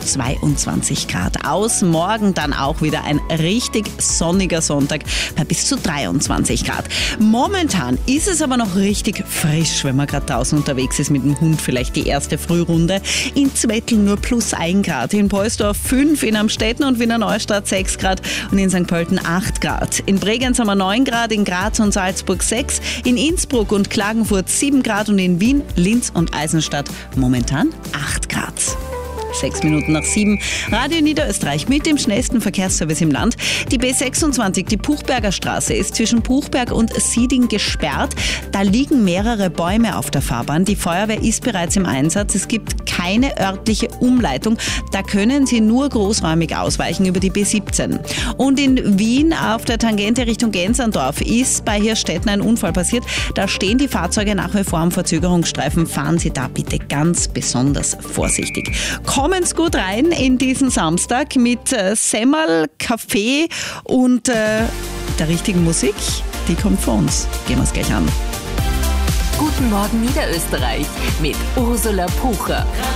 22 Grad aus. Morgen dann auch wieder ein richtig sonniger Sonntag bei bis zu 23 Grad. Momentan ist es aber noch richtig frisch, wenn man gerade draußen unterwegs ist mit dem Hund, vielleicht die erste Frührunde. In Zwettl nur plus 1 Grad, in Pollsdorf 5, in Amstetten und Wiener Neustadt 6 Grad und in St. Pölten 8 Grad. In Bregenz haben wir 9 Grad, in Graz und Salzburg 6, in Innsbruck und Klagenfurt 7 Grad und in Wien, Linz und Eisenstadt momentan 8 Grad. 6 Minuten nach 7. Radio Niederösterreich mit dem schnellsten Verkehrsservice im Land. Die B26, die Puchberger Straße, ist zwischen Puchberg und Sieding gesperrt. Da liegen mehrere Bäume auf der Fahrbahn. Die Feuerwehr ist bereits im Einsatz. Es gibt keine örtliche Umleitung. Da können Sie nur großräumig ausweichen über die B17. Und in Wien auf der Tangente Richtung Gänserndorf ist bei Hirstetten ein Unfall passiert. Da stehen die Fahrzeuge nach wie vor am Verzögerungsstreifen. Fahren Sie da bitte ganz besonders vorsichtig. Kommen's gut rein in diesen Samstag mit Semmerl, Kaffee und der richtigen Musik. Die kommt von uns. Gehen wir's gleich an. Guten Morgen Niederösterreich mit Ursula Pucher.